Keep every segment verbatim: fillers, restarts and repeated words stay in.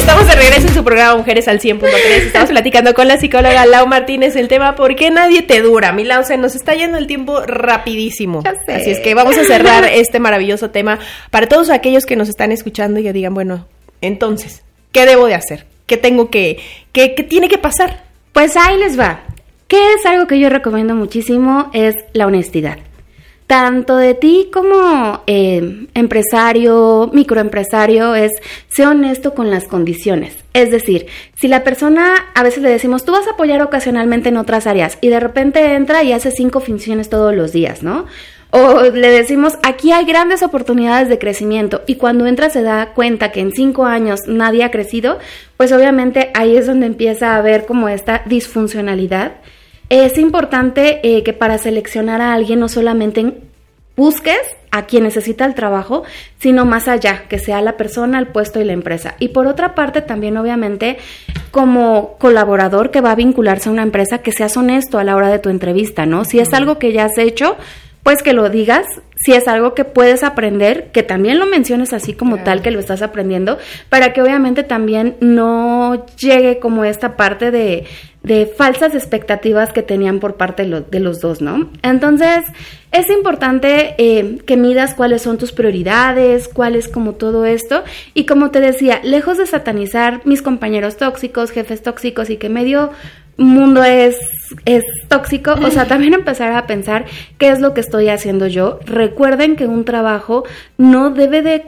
Estamos de regreso en su programa Mujeres al cien punto tres. Estamos platicando con la psicóloga Lau Martínez el tema ¿por qué nadie te dura? Mi Lau, se nos está yendo el tiempo rapidísimo. Ya sé. Así es que vamos a cerrar este maravilloso tema para todos aquellos que nos están escuchando y que digan, bueno, entonces, ¿qué debo de hacer? ¿Qué tengo que, qué, qué tiene que pasar? Pues ahí les va. ¿Qué es algo que yo recomiendo muchísimo? Es la honestidad. Tanto de ti como eh, empresario, microempresario, es ser honesto con las condiciones. Es decir, si la persona, a veces le decimos, tú vas a apoyar ocasionalmente en otras áreas, y de repente entra y hace cinco funciones todos los días, ¿no? O le decimos, aquí hay grandes oportunidades de crecimiento, y cuando entra se da cuenta que en cinco años nadie ha crecido, pues obviamente ahí es donde empieza a haber como esta disfuncionalidad. Es importante eh, que para seleccionar a alguien no solamente busques a quien necesita el trabajo, sino más allá, que sea la persona, el puesto y la empresa. Y por otra parte, también obviamente, como colaborador que va a vincularse a una empresa, que seas honesto a la hora de tu entrevista, ¿no? Si es algo que ya has hecho, pues que lo digas. Si es algo que puedes aprender, que también lo menciones así como claro. tal que lo estás aprendiendo, para que obviamente también no llegue como esta parte de, de falsas expectativas que tenían por parte de, lo, de los dos, ¿no? Entonces, es importante eh, que midas cuáles son tus prioridades, cuál es como todo esto, y como te decía, lejos de satanizar mis compañeros tóxicos, jefes tóxicos y que medio mundo es, es tóxico, o sea, también empezar a pensar qué es lo que estoy haciendo yo. Recuerden que un trabajo no debe de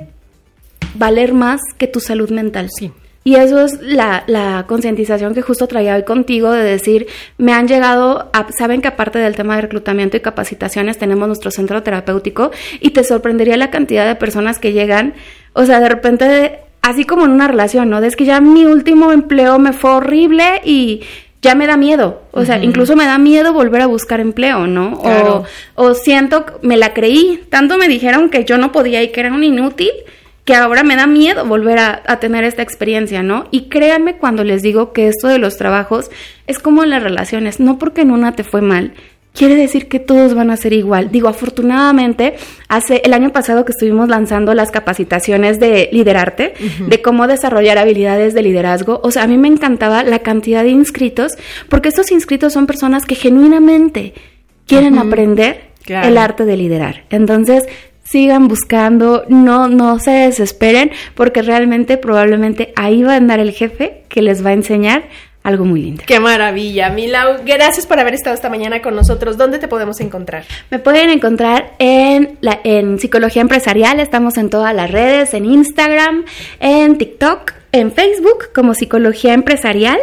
valer más que tu salud mental. Sí. Y eso es la, la concientización que justo traía hoy contigo, de decir, me han llegado, a, saben que aparte del tema de reclutamiento y capacitaciones tenemos nuestro centro terapéutico, y te sorprendería la cantidad de personas que llegan, o sea, de repente, así como en una relación, ¿no? Es que ya mi último empleo me fue horrible y ya me da miedo, o sea, uh-huh. incluso me da miedo volver a buscar empleo, ¿no? Claro. O, o siento, me la creí, tanto me dijeron que yo no podía y que era un inútil, que ahora me da miedo volver a, a tener esta experiencia, ¿no? Y créanme cuando les digo que esto de los trabajos es como en las relaciones, no porque en una te fue mal, quiere decir que todos van a ser igual. Digo, afortunadamente, hace el año pasado que estuvimos lanzando las capacitaciones de Liderarte, uh-huh. de cómo desarrollar habilidades de liderazgo, o sea, a mí me encantaba la cantidad de inscritos, porque estos inscritos son personas que genuinamente quieren uh-huh. aprender claro. el arte de liderar. Entonces, sigan buscando, no, no se desesperen, porque realmente, probablemente, ahí va a andar el jefe que les va a enseñar algo muy lindo. ¡Qué maravilla! Mi Lau, gracias por haber estado esta mañana con nosotros. ¿Dónde te podemos encontrar? Me pueden encontrar en, la, en Psicología Empresarial. Estamos en todas las redes, en Instagram, en TikTok, en Facebook como Psicología Empresarial.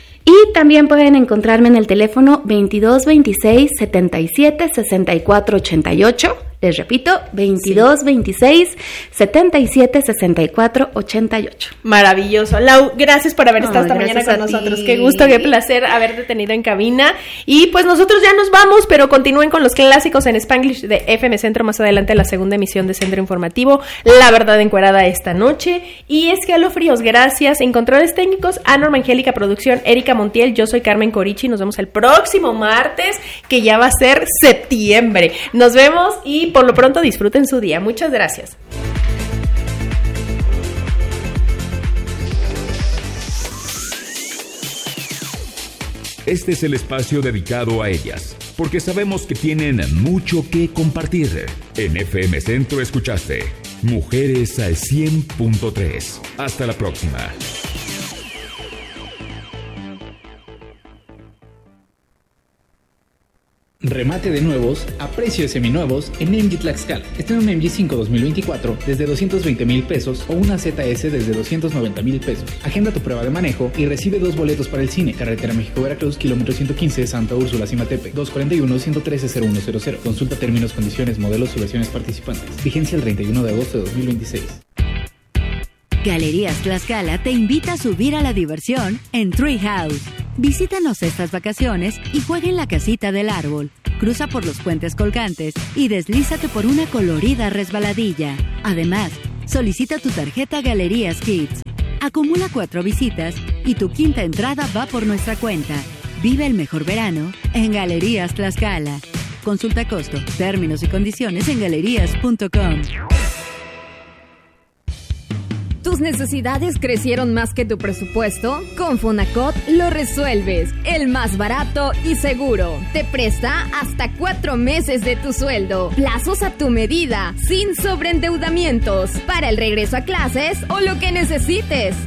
Y también pueden encontrarme en el teléfono veintidós veintiséis setenta y siete sesenta y cuatro ochenta y ocho. Les repito, veintidós veintiséis setenta y siete sesenta y cuatro ochenta y ocho. Maravilloso. Lau, gracias por haber estado oh, esta mañana con nosotros. Ti. Qué gusto, qué placer haberte tenido en cabina. Y pues nosotros ya nos vamos, pero continúen con los clásicos en Spanglish de F M Centro. Más adelante la segunda emisión de Centro Informativo, La Verdad Encuerada esta noche. Y Escalofríos, gracias. En controles técnicos, a Norma Angélica, producción, Erika Montiel. Yo soy Carmen Corichi. Nos vemos el próximo martes, que ya va a ser septiembre. Nos vemos y por lo pronto disfruten su día. Muchas gracias. Este es el espacio dedicado a ellas, porque sabemos que tienen mucho que compartir. En F M Centro escuchaste Mujeres al cien punto tres. Hasta la próxima. Remate de nuevos a precio de seminuevos en M G Tlaxcala. Estrena un M G cinco dos mil veinticuatro desde doscientos veinte mil pesos o una Z S desde doscientos noventa mil pesos. Agenda tu prueba de manejo y recibe dos boletos para el cine. Carretera México-Veracruz, kilómetro ciento quince, Santa Úrsula, Cimatepec, dos cuarenta y uno, ciento trece, cero uno cero cero. Consulta términos, condiciones, modelos y versiones participantes. Vigencia el treinta y uno de agosto de dos mil veintiséis. Galerías Tlaxcala te invita a subir a la diversión en Treehouse. Visítanos estas vacaciones y juega en la casita del árbol. Cruza por los puentes colgantes y deslízate por una colorida resbaladilla. Además, solicita tu tarjeta Galerías Kids. Acumula cuatro visitas y tu quinta entrada va por nuestra cuenta. Vive el mejor verano en Galerías Tlaxcala. Consulta costo, términos y condiciones en galerías punto com. Tu ¿Tus necesidades crecieron más que tu presupuesto? Con Fonacot lo resuelves. El más barato y seguro. Te presta hasta cuatro meses de tu sueldo. Plazos a tu medida, sin sobreendeudamientos. Para el regreso a clases o lo que necesites.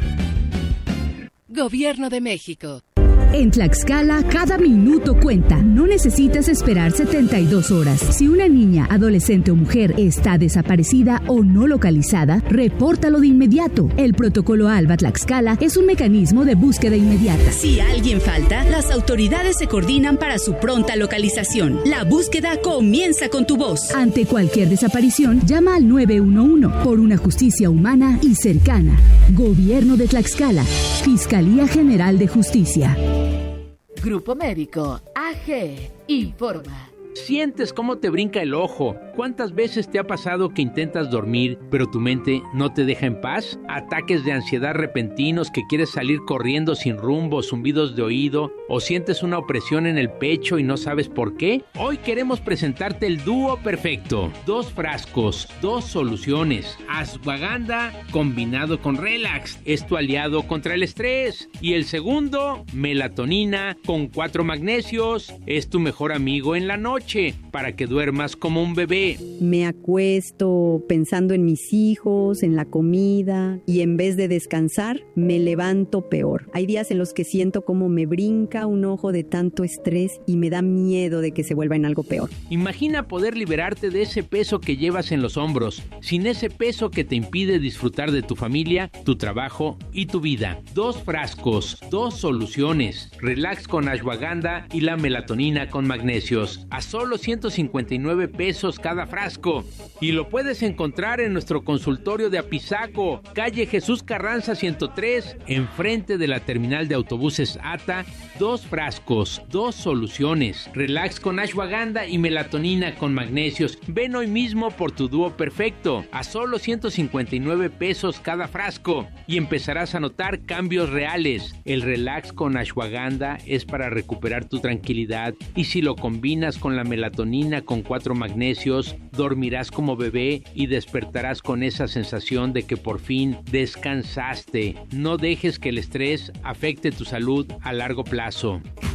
Gobierno de México. En Tlaxcala, cada minuto cuenta. No necesitas esperar setenta y dos horas. Si una niña, adolescente o mujer está desaparecida o no localizada, repórtalo de inmediato. El protocolo ALBA Tlaxcala es un mecanismo de búsqueda inmediata. Si alguien falta, las autoridades se coordinan para su pronta localización. La búsqueda comienza con tu voz. Ante cualquier desaparición, llama al nueve uno uno por una justicia humana y cercana. Gobierno de Tlaxcala. Fiscalía General de Justicia. Grupo Médico A G informa. ¿Sientes cómo te brinca el ojo? ¿Cuántas veces te ha pasado que intentas dormir, pero tu mente no te deja en paz? ¿Ataques de ansiedad repentinos que quieres salir corriendo sin rumbo, zumbidos de oído? ¿O sientes una opresión en el pecho y no sabes por qué? Hoy queremos presentarte el dúo perfecto. Dos frascos, dos soluciones. Ashwagandha combinado con Relax, es tu aliado contra el estrés. Y el segundo, melatonina con cuatro magnesios, es tu mejor amigo en la noche, para que duermas como un bebé. Me acuesto pensando en mis hijos, en la comida, y en vez de descansar, me levanto peor. Hay días en los que siento como me brinca un ojo de tanto estrés y me da miedo de que se vuelva en algo peor. Imagina poder liberarte de ese peso que llevas en los hombros, sin ese peso que te impide disfrutar de tu familia, tu trabajo y tu vida. Dos frascos, dos soluciones. Relax con Ashwagandha y la melatonina con magnesios. A solo ciento cincuenta y nueve pesos cada frasco. Y lo puedes encontrar en nuestro consultorio de Apizaco, calle Jesús Carranza ciento tres, enfrente de la terminal de autobuses A T A. Dos frascos, dos soluciones. Relax con Ashwagandha y melatonina con magnesios. Ven hoy mismo por tu dúo perfecto. A solo ciento cincuenta y nueve pesos cada frasco. Y empezarás a notar cambios reales. El Relax con Ashwagandha es para recuperar tu tranquilidad. Y si lo combinas con la melatonina con cuatro magnesios, dormirás como bebé y despertarás con esa sensación de que por fin descansaste. No dejes que el estrés afecte tu salud a largo plazo.